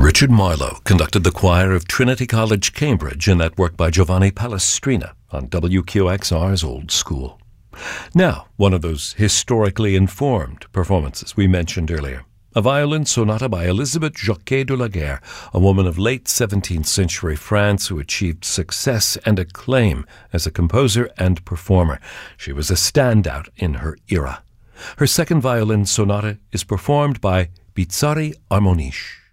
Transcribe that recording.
Richard Marlowe conducted the choir of Trinity College, Cambridge, in that work by Giovanni Palestrina on WQXR's Old School. Now, one of those historically informed performances we mentioned earlier. A violin sonata by Elisabeth Jocquet de la Guerre, a woman of late 17th century France who achieved success and acclaim as a composer and performer. She was a standout in her era. Her second violin sonata is performed by Bizzarri Armoniche.